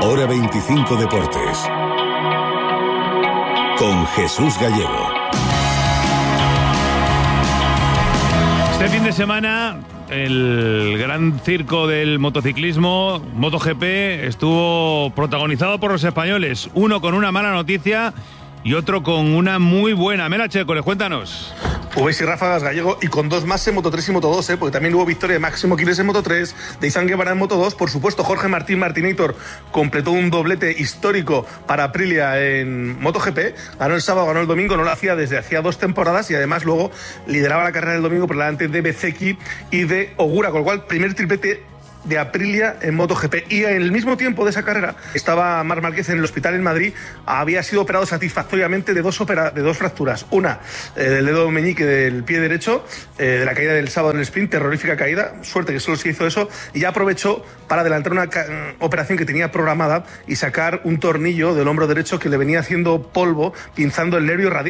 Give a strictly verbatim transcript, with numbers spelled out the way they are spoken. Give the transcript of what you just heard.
Hora veinticinco Deportes. Con Jesús Gallego. Este fin de semana, el gran circo del motociclismo, MotoGP, estuvo protagonizado por los españoles. Uno con una mala noticia y otro con una muy buena. Mela Checo, cuéntanos. Ubéis y ráfagas, Gallego, y con dos más en Moto tres y Moto dos, ¿eh? Porque también hubo victoria de Máximo Quiles en Moto tres, de Izan Guevara en Moto dos. Por supuesto, Jorge Martín Martinator completó un doblete histórico para Aprilia en MotoGP. Ganó el sábado, ganó el domingo, no lo hacía desde hacía dos temporadas y además luego lideraba la carrera del domingo por delante de Bezzecchi y de Ogura, con lo cual, primer triplete de Aprilia en MotoGP. Y en el mismo tiempo de esa carrera estaba Marc Márquez en el hospital en Madrid. Había sido operado satisfactoriamente de dos, opera, de dos fracturas. Una eh, del dedo meñique del pie derecho, eh, de la caída del sábado en el sprint, terrorífica caída, suerte que solo se hizo eso, y ya aprovechó para adelantar una ca- operación que tenía programada y sacar un tornillo del hombro derecho que le venía haciendo polvo, pinzando el nervio radial.